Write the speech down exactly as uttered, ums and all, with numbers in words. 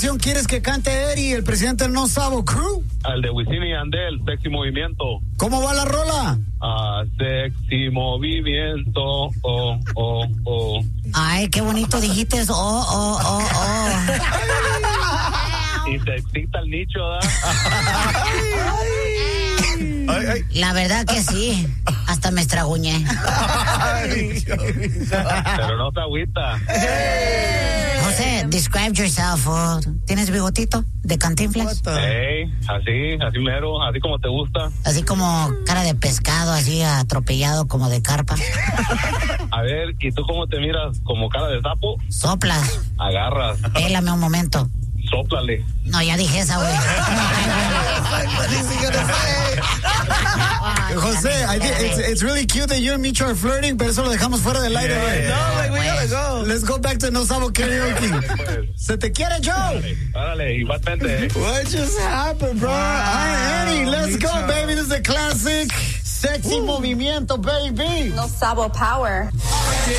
¿Quieres que cante Eddie, el presidente del No Sabo Crew? El de Wisin y Yandel, Sexy Movimiento. ¿Cómo va la rola? Ah, Sexy Movimiento, oh, oh, oh. Ay, qué bonito dijiste eso. Oh, oh, oh, oh. Y te excita el nicho, ¿verdad? Ay, ay. La verdad que sí. Hasta me estraguñé. Pero no te agüita. José, describe yourself. Oh. ¿Tienes bigotito de Cantinflas? Hey, así, así mero, así como te gusta. Así como cara de pescado, así atropellado como de carpa. A ver, ¿y tú cómo te miras? ¿Como cara de sapo? Soplas. Agarras. Pélame un momento. Sóplale. No, ya dije esa, güey. José, I think it's, it's really cute that you and Micho are flirting, pero eso lo dejamos fuera del aire, güey. No, like, we gotta go. Let's go back to No Sabo Karaoke. ¿Se te quiere, Joe? Árale, igualmente. What just happened, bro? All right, Annie, let's go, baby. This is a classic. Sexy Movimiento, baby. No Sabo Power.